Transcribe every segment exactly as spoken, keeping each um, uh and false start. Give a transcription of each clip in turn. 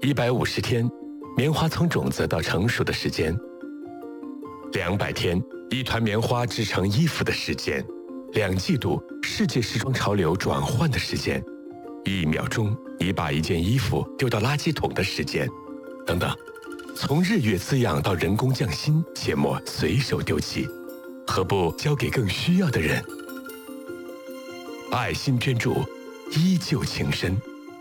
一百五十天，棉花从种子到成熟的时间；两百天，一团棉花织成衣服的时间；两季度，世界时装潮流转换的时间；一秒钟，你把一件衣服丢到垃圾桶的时间，等等。从日月滋养到人工匠心，切莫随手丢弃，何不交给更需要的人？爱心捐助，依旧情深。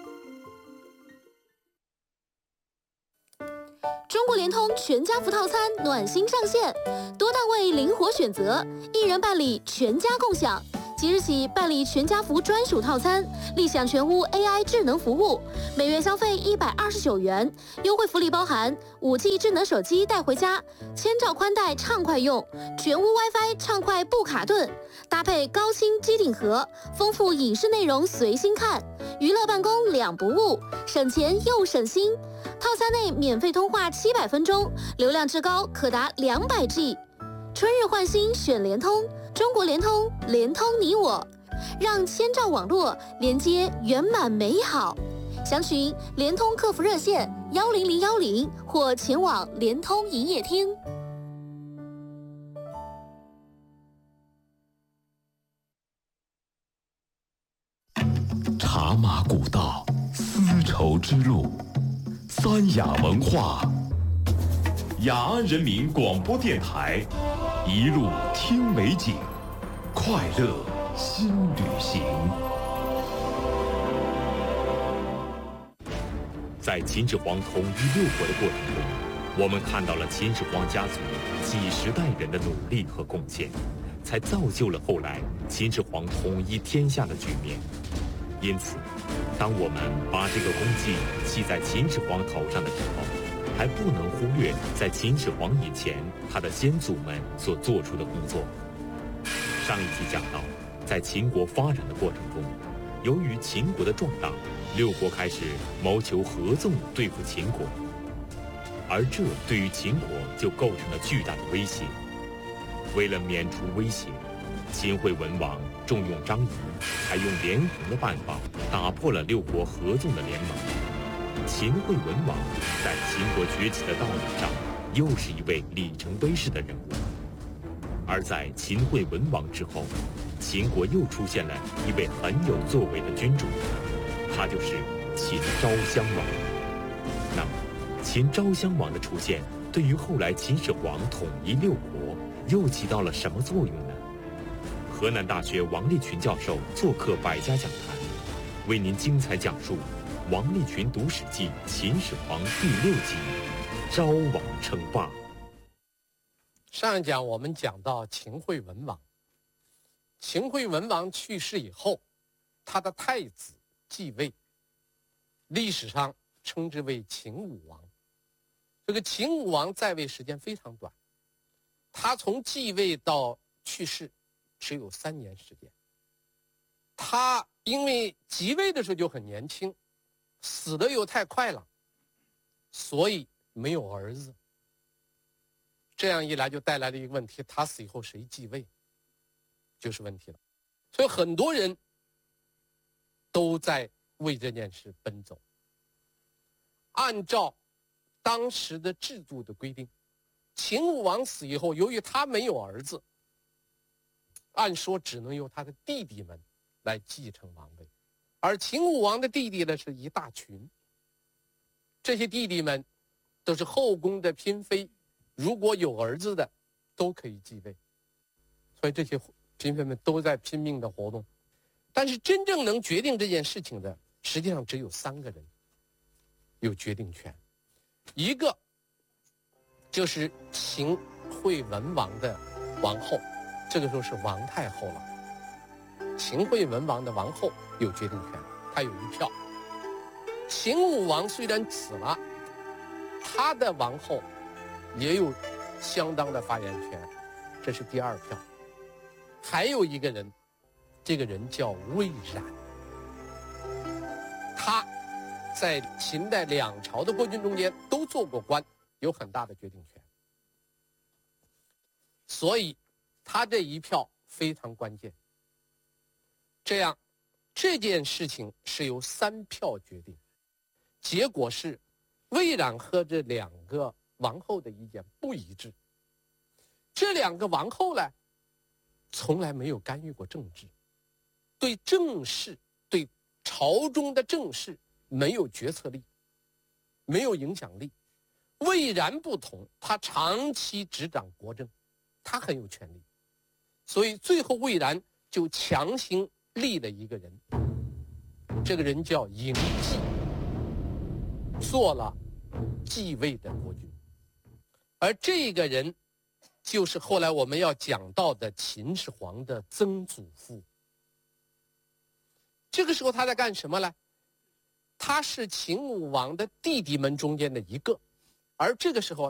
中国联通全家福套餐暖心上线，多档位灵活选择，一人办理全家共享。即日起办理全家福专属套餐，立享全屋 A I 智能服务，每月消费一百二十九元，优惠福利包含五 G 智能手机带回家，千兆宽带畅快用，全屋 WiFi 畅快不卡顿，搭配高清机顶盒，丰富影视内容随心看，娱乐办公两不误，省钱又省心。套餐内免费通话七百分钟，流量至高可达两百 G。春日换新选联通，中国联通，联通你我，让千兆网络连接圆满美好。详询联通客服热线幺零零幺零或前往联通营业厅。 茶马古道，丝绸之路，三雅文化，雅安人民广播电台，一路听美景，快乐新旅行。 在秦始皇统一六国的过程中，我们看到了秦始皇家族几十代人的努力和贡献，才造就了后来秦始皇统一天下的局面。因此，当我们把这个功绩系在秦始皇头上的时候，还不能忽略在秦始皇以前他的先祖们所做出的工作。上一期讲到，在秦国发展的过程中，由于秦国的壮大，六国开始谋求合纵对付秦国，而这对于秦国就构成了巨大的威胁。为了免除威胁，秦惠文王重用张仪，采用连横的办法，打破了六国合纵的联盟。秦惠文王在秦国崛起的道路上，又是一位里程碑式的人物。而在秦惠文王之后，秦国又出现了一位很有作为的君主，他就是秦昭襄王。那么，秦昭襄王的出现，对于后来秦始皇统一六国，又起到了什么作用呢？河南大学王立群教授做客百家讲坛，为您精彩讲述王立群读史记秦始皇第六集昭王称霸。 上一讲我们讲到秦惠文王，秦惠文王去世以后，他的太子继位，历史上称之为秦武王。这个秦武王在位时间非常短，他从继位到去世只有三年时间。他因为即位的时候就很年轻，死的又太快了，所以没有儿子。这样一来就带来了一个问题，他死以后谁继位就是问题了。所以很多人都在为这件事奔走。按照当时的制度的规定，秦武王死以后，由于他没有儿子，按说只能由他的弟弟们来继承王位。而秦武王的弟弟呢是一大群，这些弟弟们都是后宫的嫔妃，如果有儿子的都可以继位。所以这些嫔妃们都在拼命的活动。但是真正能决定这件事情的，实际上只有三个人有决定权。一个就是秦惠文王的王后，这个时候是王太后了。秦惠文王的王后有决定权，她有一票。秦武王虽然死了，他的王后也有相当的发言权，这是第二票。还有一个人，这个人叫魏冉，他在秦代两朝的国君中间都做过官，有很大的决定权，所以他这一票非常关键。这样这件事情是由三票决定，结果是魏冉和这两个王后的意见不一致。这两个王后呢，从来没有干预过政治，对政事、对朝中的政事没有决策力，没有影响力。魏冉不同，他长期执掌国政，他很有权力，所以最后魏冉就强行立了一个人，这个人叫嬴稷，做了继位的国君。而这个人就是后来我们要讲到的秦始皇的曾祖父。这个时候他在干什么呢？他是秦武王的弟弟们中间的一个，而这个时候